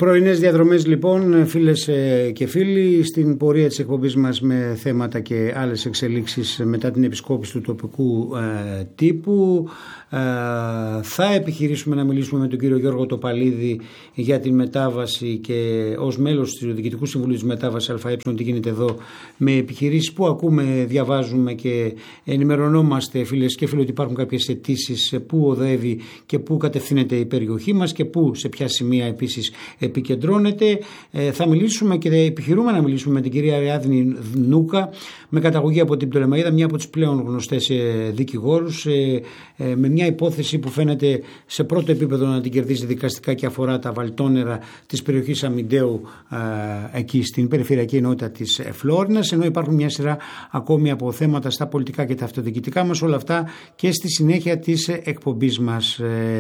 Πρωινές διαδρομές λοιπόν, φίλες και φίλοι, στην πορεία της εκπομπής μας με θέματα και άλλες εξελίξεις μετά την επισκόπηση του τοπικού τύπου. Θα επιχειρήσουμε να μιλήσουμε με τον κύριο Γιώργο Τοπαλίδη για την μετάβαση και ως μέλος του Διοικητικού Συμβουλίου της Μετάβασης ΑΕ τι γίνεται εδώ με επιχειρήσεις που ακούμε, διαβάζουμε και ενημερωνόμαστε, φίλες και φίλοι, ότι υπάρχουν κάποιες αιτήσεις πού οδεύει και πού κατευθύνεται η περιοχή μας και πού, σε ποια σημεία επίσης επικεντρώνεται. Θα μιλήσουμε και επιχειρούμε να μιλήσουμε με την κυρία Αριάδνη Νούκα, με καταγωγή από την Πτολεμαΐδα, μια από τις πλέον γνωστές δικηγόρους, με μια υπόθεση που φαίνεται σε πρώτο επίπεδο να την κερδίζει δικαστικά και αφορά τα βαλτόνερα της περιοχής Αμιντέου εκεί στην περιφερειακή ενότητα της Φλόρινας, ενώ υπάρχουν μια σειρά ακόμη από θέματα στα πολιτικά και τα αυτοδιοικητικά μας, όλα αυτά και στη συνέχεια της εκπομπής μας.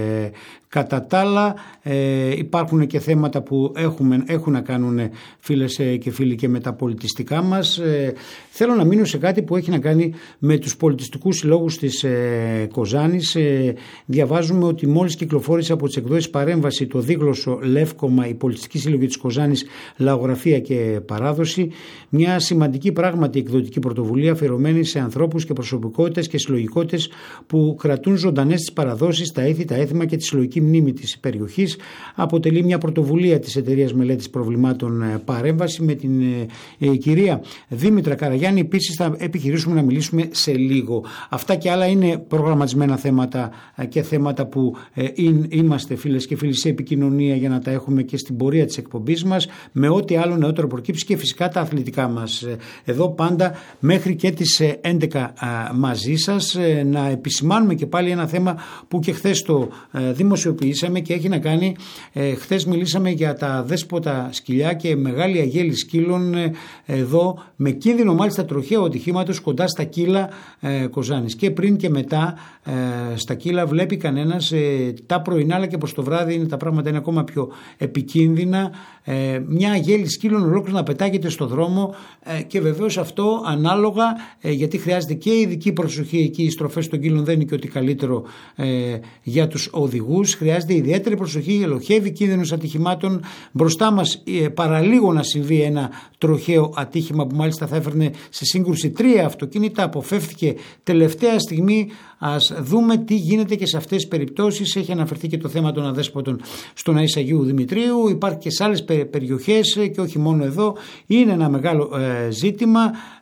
Κατά τα άλλα υπάρχουν και θέματα που έχουν να κάνουν, φίλες και φίλοι, και με τα πολιτιστικά μας. Θέλω να μείνω σε κάτι που έχει να κάνει με τους πολιτιστικούς συλλόγους της Κοζάνης. Διαβάζουμε ότι μόλις κυκλοφόρησε από τις εκδόσεις Παρέμβαση το δίγλωσσο Λεύκομα, η πολιτιστική σύλλογη της Κοζάνης, λαογραφία και παράδοση, μια σημαντική πράγματι εκδοτική πρωτοβουλία αφιερωμένη σε ανθρώπους και προσωπικότητες και συλλογικότητες που κρατούν ζωντανές τις παραδόσεις, τα ήθη, τα έθιμα και τη συλλογική μνήμη της περιοχής. Αποτελεί μια πρωτοβουλία της Εταιρείας Μελέτης Προβλημάτων Παρέμβαση. Με την κυρία Δήμητρα Καραγιάννη επίσης θα επιχειρήσουμε να μιλήσουμε σε λίγο. Αυτά και άλλα είναι προγραμματισμένα θέματα και θέματα που είμαστε, φίλες και φίλοι, σε επικοινωνία για να τα έχουμε και στην πορεία της εκπομπής μας, με ό,τι άλλο νεότερο προκύψει, και φυσικά τα αθλητικά μας. Εδώ πάντα μέχρι και τις 11 μαζί σας. Να επισημάνουμε και πάλι ένα θέμα που και χθες το δημοσιοποιήσαμε και έχει να κάνει, χθες μιλήσαμε για τα δέσποτα σκυλιά και μεγάλη αγέλη σκύλων εδώ, με κίνδυνο μάλιστα τροχαίου ατυχήματος κοντά στα Κύλα Κοζάνης. Και πριν και μετά στα Κύλα βλέπει κανένας τα πρωινά, αλλά και προς το βράδυ τα πράγματα είναι ακόμα πιο επικίνδυνα. Μια αγέλη σκύλων ολόκληρο να πετάγεται στο δρόμο, και βεβαίως αυτό ανάλογα, γιατί χρειάζεται και ειδική προσοχή εκεί. Οι στροφές των κύλων δεν είναι και ότι καλύτερο για τους οδηγούς. Χρειάζεται ιδιαίτερη προσοχή, ελοχεύει κίνδυνος ατυχημάτων. Μπροστά μας παραλίγο να συμβεί ένα τροχαίο ατύχημα που μάλιστα θα έφερνε σε σύγκρουση 3 αυτοκίνητα. Αποφεύθηκε τελευταία στιγμή. Ας δούμε τι γίνεται και σε αυτές τις περιπτώσεις. Έχει αναφερθεί και το θέμα των αδέσποτων στον Ναής Αγίου Δημητρίου. Υπάρχει και σε άλλες περιοχές και όχι μόνο εδώ. Είναι ένα μεγάλο ζήτημα.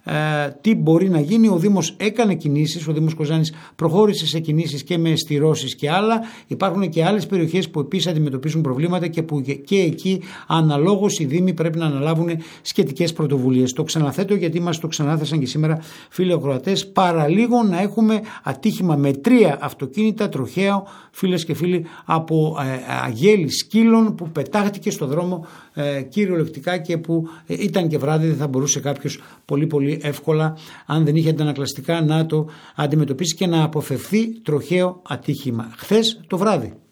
Τι μπορεί να γίνει? Ο Δήμος έκανε κινήσεις, ο Δήμος Κοζάνης προχώρησε σε κινήσεις και με στηρώσεις και άλλα. Υπάρχουν και άλλες περιοχές που επίσης αντιμετωπίζουν προβλήματα και που και εκεί αναλόγως οι Δήμοι πρέπει να αναλάβουν σχετικές πρωτοβουλίες. Το ξαναθέτω γιατί μας το ξανάθεσαν και σήμερα, φίλοι ακροατές. Παραλίγο να έχουμε ατύχημα με 3 αυτοκίνητα τροχαίο, φίλες και φίλοι, από αγέλη σκύλων που πετάχτηκε στο δρόμο κυριολεκτικά, και που ήταν και βράδυ, δεν θα μπορούσε κάποιος πολύ εύκολα, αν δεν είχε αντανακλαστικά, να το αντιμετωπίσει και να αποφευθεί τροχαίο ατύχημα. Χθες το βράδυ.